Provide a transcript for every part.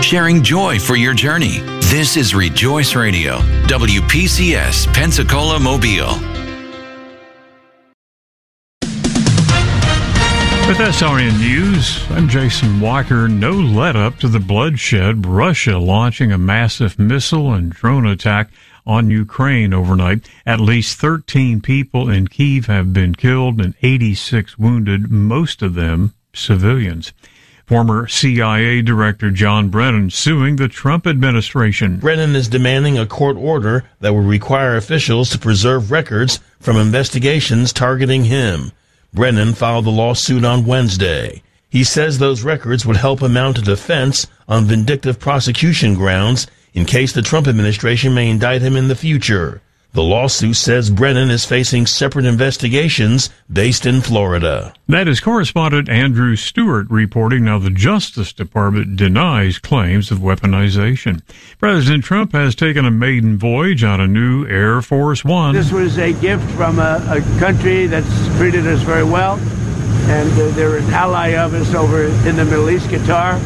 sharing joy for your journey. This is Rejoice Radio, WPCS, Pensacola, Mobile. With SRN News, I'm Jason Walker. No let-up to the bloodshed. Russia launching a massive missile and drone attack on Ukraine overnight. At least 13 people in Kyiv have been killed and 86 wounded, most of them civilians. Former CIA Director John Brennan suing the Trump administration. Brennan is demanding a court order that would require officials to preserve records from investigations targeting him. Brennan filed the lawsuit on Wednesday. He says those records would help him mount a defense on vindictive prosecution grounds in case the Trump administration may indict him in the future. The lawsuit says Brennan is facing separate investigations based in Florida. That is correspondent Andrew Stewart reporting. Now, the Justice Department denies claims of weaponization. President Trump has taken a maiden voyage on a new Air Force One. This was a gift from a country that's treated us very well, and they're an ally of us over in the Middle East, Qatar.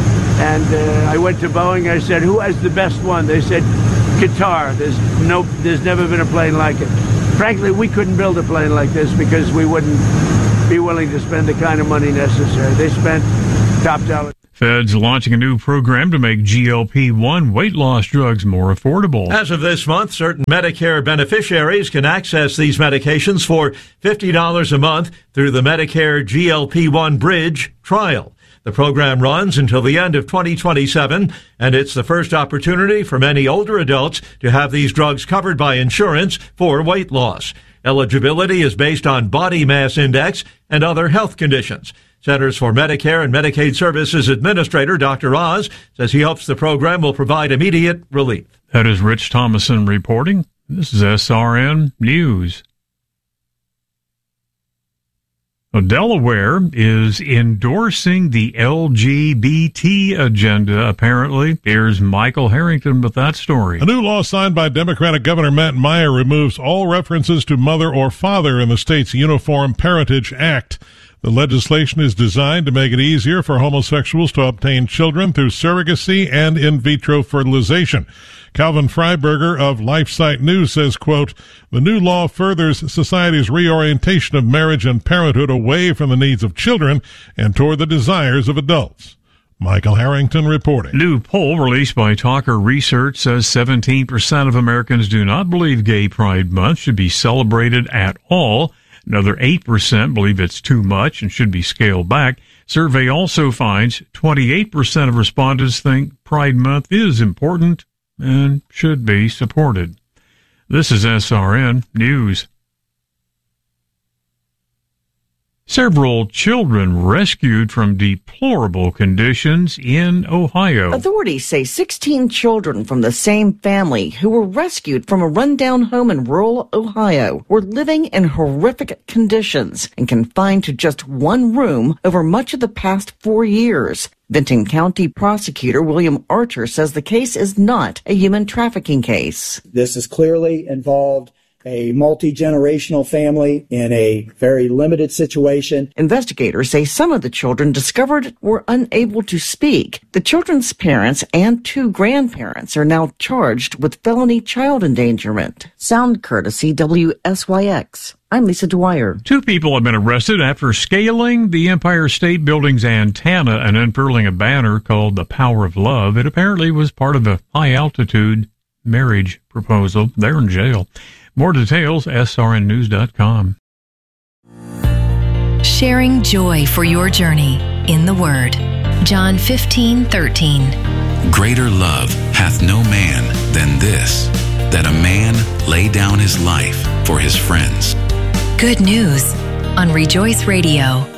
And I went to Boeing. I said, "Who has the best one?" They said, "Qatar." There's never been a plane like it. Frankly, we couldn't build a plane like this because we wouldn't be willing to spend the kind of money necessary. They spent top dollar. Feds launching a new program to make GLP-1 weight loss drugs more affordable. As of this month, certain Medicare beneficiaries can access these medications for $50 a month through the Medicare GLP-1 Bridge trial. The program runs until the end of 2027, and it's the first opportunity for many older adults to have these drugs covered by insurance for weight loss. Eligibility is based on body mass index and other health conditions. Centers for Medicare and Medicaid Services Administrator Dr. Oz says he hopes the program will provide immediate relief. That is Rich Thomason reporting. This is SRN News. Delaware is endorsing the LGBT agenda, apparently. Here's Michael Harrington with that story. A new law signed by Democratic Governor Matt Meyer removes all references to mother or father in the state's Uniform Parentage Act. The legislation is designed to make it easier for homosexuals to obtain children through surrogacy and in vitro fertilization. Calvin Freiberger of LifeSite News says, quote, "The new law furthers society's reorientation of marriage and parenthood away from the needs of children and toward the desires of adults." Michael Harrington reporting. New poll released by Talker Research says 17% of Americans do not believe Gay Pride Month should be celebrated at all. Another 8% believe it's too much and should be scaled back. Survey also finds 28% of respondents think Pride Month is important and should be supported. This is SRN News. Several children rescued from deplorable conditions in Ohio. Authorities say 16 children from the same family who were rescued from a rundown home in rural Ohio were living in horrific conditions and confined to just one room over much of the past 4 years. Benton County Prosecutor William Archer says the case is not a human trafficking case. This is clearly involved a multi-generational family in a very limited situation. Investigators say some of the children discovered were unable to speak. The children's parents and 2 grandparents are now charged with felony child endangerment. Sound courtesy WSYX. I'm Lisa Dwyer. 2 people have been arrested after scaling the Empire State Building's antenna and unfurling a banner called The Power of Love. It apparently was part of a high-altitude marriage proposal. They're in jail. More details, srnnews.com. Sharing joy for your journey in the Word. John 15:13. Greater love hath no man than this, that a man lay down his life for his friends. Good news on Rejoice Radio.